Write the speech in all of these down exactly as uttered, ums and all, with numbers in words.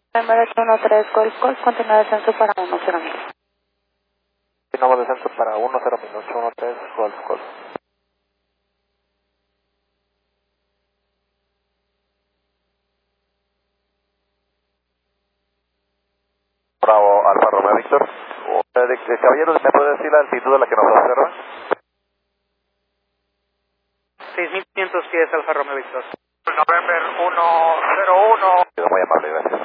Emirates uno tres Golf Golf, continúa descenso para uno cero mil. Continuamos descenso para uno cero mil, ocho uno tres Golf Golf. Bravo, Alfa Romeo Víctor. Eh, de, de, caballero, ¿me puede decir la altitud a la que nos observa? seis mil quinientos pies, Alfa Romeo Víctor. November uno cero uno. Muy amable, gracias.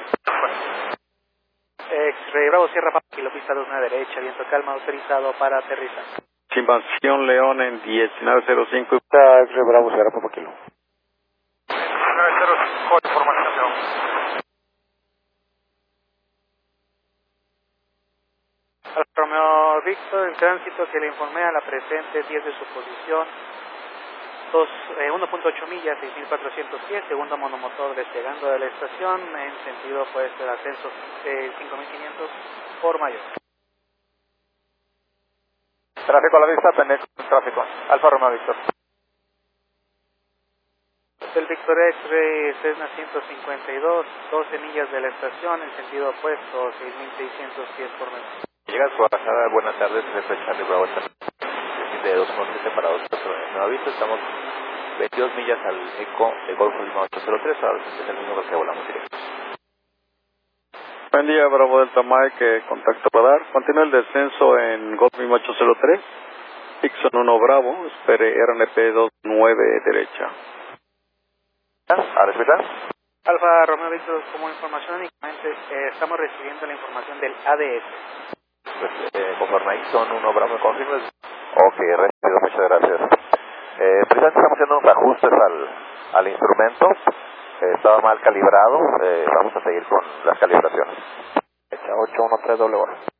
X-Ray Bravo Sierra Papa, kilo pista dos nueve derecha, viento calma, autorizado para aterrizar. Simbación León en diecinueve cero cinco. X-Ray Bravo Sierra Papa, kilo. nueve cero cinco, información. Alfa Romeo Víctor, el tránsito que le informé a la presente diez de su posición. Eh, uno punto ocho millas, seis mil cuatrocientos pies, segundo monomotor despegando de la estación en sentido pues del ascenso eh, cinco mil quinientos por mayor. Tráfico a la vista, pendiente tráfico. Alfa Romeo Víctor. El Víctor X-Ray Cessna ciento cincuenta y dos, doce millas de la estación en sentido opuesto, seis mil seiscientos pies por metro. Llega su bajada, buenas tardes, desde Charlie Bravo, de dos uno siete para dos Nueva Vista, estamos veintidós millas al eco de Golfo Lima ocho cero tres, ahora es el número que volamos directo. Buen día, Bravo Delta Mike, contacto para dar. Continúa el descenso en Golfo Lima ocho cero tres, Dixon uno Bravo, espere R N P dos nueve derecha. ¿Ahora escuchas? Alfa Romeo Víctor, como información únicamente eh, estamos recibiendo la información del A D S. Pues, eh, conforme Dixon uno Bravo, ¿confirmas? Ok, recibido, muchas gracias. Eh, precisamente estamos haciendo unos ajustes al, al instrumento, eh, estaba mal calibrado, eh, vamos a seguir con las calibraciones. ocho uno tres W.